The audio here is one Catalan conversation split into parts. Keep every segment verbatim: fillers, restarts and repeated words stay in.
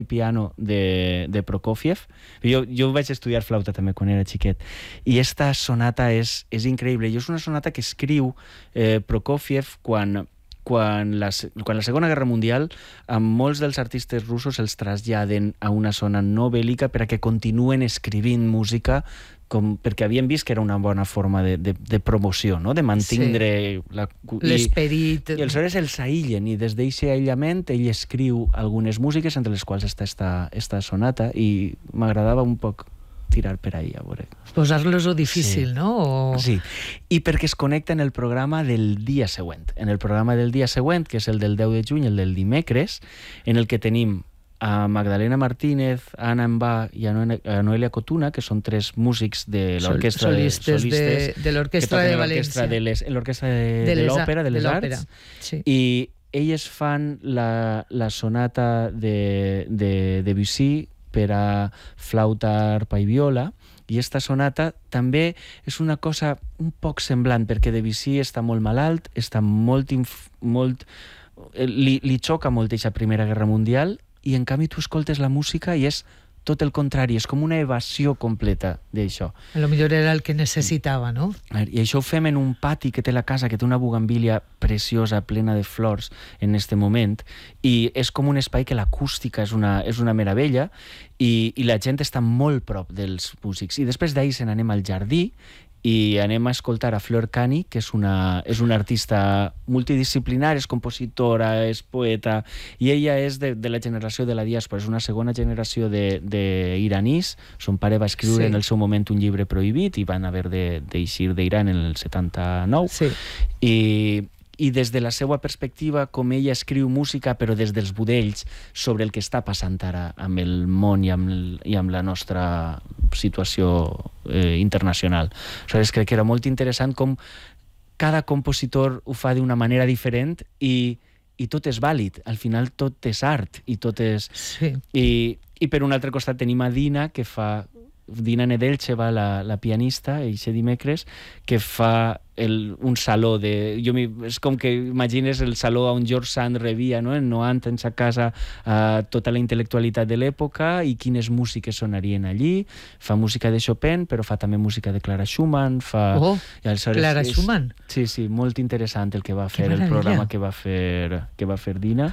piano de, de Prokofiev. Jo, jo vaig estudiar flauta també quan era xiquet, i esta sonata és, és increïble, i és una sonata que escriu eh, Prokofiev quan, quan, la, quan la Segona Guerra Mundial amb molts dels artistes russos els traslladen a una zona no bèl·lica per a que continuen escrivint música, com, perquè havien vist que era una bona forma de, de, de promoció, no? De mantindre sí. l'esperit. I, i aleshores els aïllen, i des d'aquest aïllament ell escriu algunes músiques, entre les quals està esta, esta sonata, i m'agradava un poc tirar per ahí, a veure. Posar-los-ho difícil, sí. no? O... Sí, i perquè es connecta en el programa del dia següent. En el programa del dia següent, que és el del deu de juny, el del dimecres, en el que tenim a Magdalena Martínez, a Ana Embà i a Noelia Cotuna, que són tres músics de l'orquestra solistes, de, solistes de, de l'orquestra de València, de les, l'orquestra de, de, de l'òpera, de les de arts, sí. I elles fan la, la sonata de, de Debussy per a flauta, arpa i viola, i esta sonata també és una cosa un poc semblant, perquè Debussy està molt malalt, està molt... Inf, molt li, li xoca molt aquesta Primera Guerra Mundial, i en canvi tu escoltes la música i és tot el contrari, és com una evasió completa d'això. A lo millor era el que necessitava, no? I això ho fem en un pati que té la casa, que té una bugambília preciosa, plena de flors, en este moment, i és com un espai que l'acústica és una, és una meravella, i, i la gent està molt prop dels músics. I després d'ahir se n'anem al jardí, i anem a escoltar a Flor Cani, que és una, és una artista multidisciplinar, és compositora, és poeta, i ella és de, de la generació de la diàspora, és una segona generació d'iranís. Son pare va escriure sí. en el seu moment un llibre prohibit i van haver d'eixir d'Iran en el setanta-nou. Sí. I... i des de la seva perspectiva, com ella escriu música, però des dels budells, sobre el que està passant ara amb el món i amb, el, i amb la nostra situació eh, internacional. Aleshores, crec que era molt interessant com cada compositor ho fa d'una manera diferent i, i tot és vàlid. Al final tot és art i tot és... Sí. I, i per un altre costat tenim a Dina, que fa... Dina Nedelcheva, la, la pianista, eixe dimecres, que fa el, un saló de... Jo és com que imagines el saló on George Sand rebia, no? En Noant, en sa casa, uh, tota la intel·lectualitat de l'època i quines músiques sonarien allí. Fa música de Chopin, però fa també música de Clara Schumann. Fa... Oh, I Clara és, Schumann. Sí, sí, molt interessant el que va fer, el programa que va fer, que va fer Dina.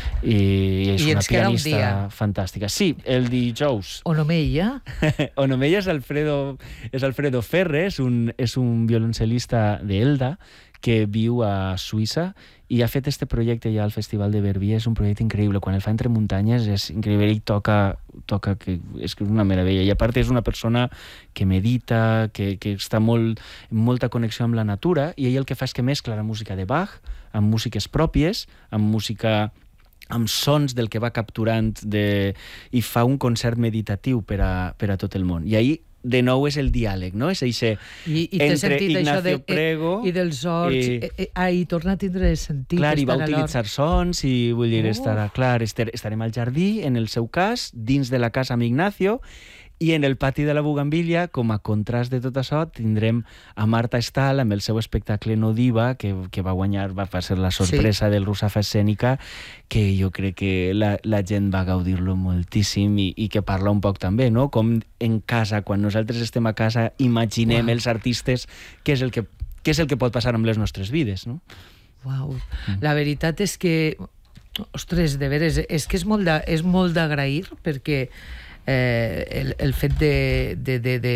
I és I una pianista un fantàstica. Sí, el dijous. Onomella? Onomella és Alfredo, és Alfredo Ferre, és un, és un violoncel·lista d'Elda que viu a Suïssa i ha fet este projecte ja al Festival de Verbier. És un projecte increïble. Quan el fa entre muntanyes és increïble. Ell toca, toca que és una meravella. I a part és una persona que medita, que, que està molt, en molta connexió amb la natura, i ell el que fa és que mescla la música de Bach amb músiques pròpies, amb música amb sons del que va capturant de... i fa un concert meditatiu per a, per a tot el món. I ahir, de nou, és el diàleg, no? És eixe I, i entre Ignacio de, Prego... I dels horts... I, i, ah, i torna a tindre sentit. Clar, i va utilitzar sons i, vull dir, oh. estarà clar, estarem al jardí, en el seu cas, dins de la casa amb Ignacio, i en el pati de la Bugambília, com a contrast de tot això, tindrem a Marta Stahl amb el seu espectacle No Diva, que, que va guanyar, va ser la sorpresa sí. del Rusafa Escènica, que jo crec que la, la gent va gaudir-lo moltíssim i, i que parla un poc també, no? Com en casa, quan nosaltres estem a casa, imaginem wow. els artistes què és el que, què és el que pot passar amb les nostres vides, no? Uau. Mm. La veritat és que, ostres, de veres, és que és molt de, és molt d'agrair, perquè Eh, el, el fet de, de, de, de,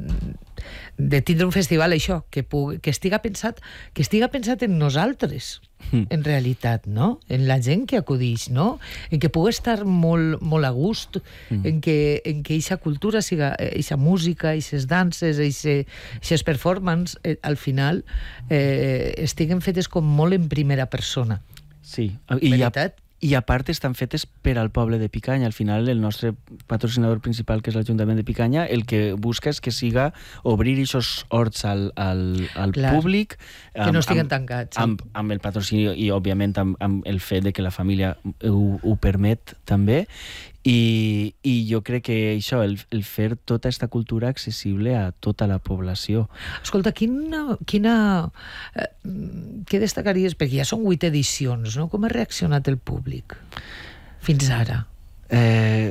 de tindre un festival, això, que, pugui, que estiga pensat que estiga pensat en nosaltres, mm. en realitat, no? En la gent que acudix, no? En que pugui estar molt, molt a gust, mm. en que en que eixa cultura siga, eixa música, eixes danses, eixes performances, eh, al final eh, estiguen fetes com molt en primera persona. Sí, i veritat? I a part estan fetes per al poble de Picanya. Al final, el nostre patrocinador principal, que és l'Ajuntament de Picanya, el que busca és que siga obrir aquests horts al, al, al públic. Que amb, no estiguen amb, tancats. Sí. Amb, amb el patrocini i, òbviament, amb, amb el fet de que la família ho, ho permet també. I, i jo crec que això, el, el fer tota aquesta cultura accessible a tota la població. Escolta, quina... quina eh, què destacaries? Perquè ja són vuit edicions, no? Com ha reaccionat el públic fins ara? Eh,